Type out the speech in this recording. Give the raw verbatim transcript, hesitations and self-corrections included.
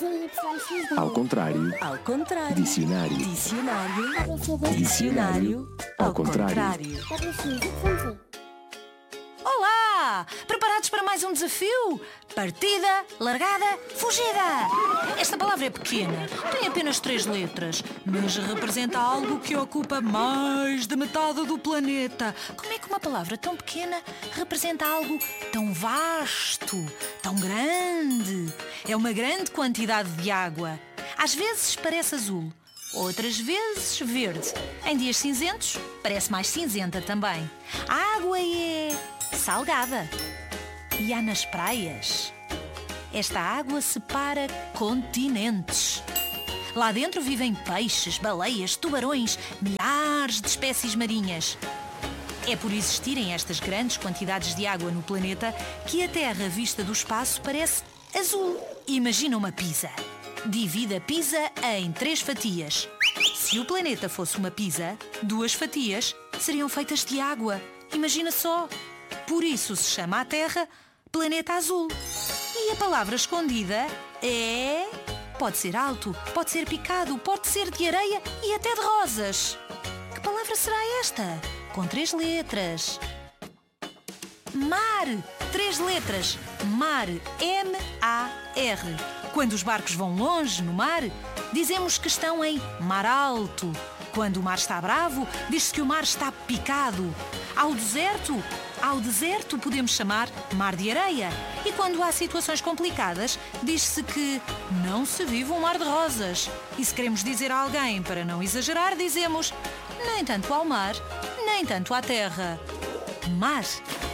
Ao contrário. Ao contrário. Dicionário. Dicionário. Dicionário. Ao contrário. Olá! Preparados para mais um desafio? Partida, largada, fugida! Esta palavra é pequena, tem apenas três letras, mas representa algo que ocupa mais de metade do planeta. Como é que uma palavra tão pequena representa algo tão vasto, tão grande? É uma grande quantidade de água. Às vezes parece azul, outras vezes verde. Em dias cinzentos, parece mais cinzenta também. A água é salgada. E há nas praias. Esta água separa continentes. Lá dentro vivem peixes, baleias, tubarões, milhares de espécies marinhas. É por existirem estas grandes quantidades de água no planeta que a Terra, vista do espaço, parece azul. Imagina uma pizza. Divide a pizza em três fatias. Se o planeta fosse uma pizza, duas fatias seriam feitas de água. Imagina só. Por isso se chama a Terra Planeta Azul. E a palavra escondida é... Pode ser alto, pode ser picado, pode ser de areia e até de rosas. Que palavra será esta? Com três letras. Mar. Três letras. Mar. M A R. Quando os barcos vão longe no mar, dizemos que estão em mar alto. Quando o mar está bravo, diz-se que o mar está picado. Ao deserto, ao deserto podemos chamar mar de areia. E quando há situações complicadas, diz-se que não se vive um mar de rosas. E se queremos dizer a alguém para não exagerar, dizemos nem tanto ao mar, nem tanto à terra. Mar.